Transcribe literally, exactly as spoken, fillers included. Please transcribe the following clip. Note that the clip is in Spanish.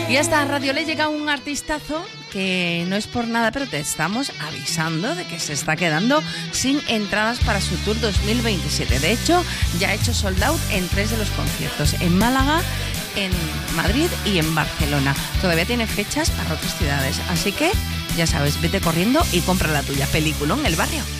Y hasta Radio Le llega un artistazo que no es por nada, pero te estamos avisando de que se está quedando sin entradas para su tour dos mil veintisiete. De hecho, ya ha hecho sold out en tres de los conciertos, en Málaga, en Madrid y en Barcelona. Todavía tiene fechas para otras ciudades, así que ya sabes, vete corriendo y compra la tuya. Peliculón El Barrio.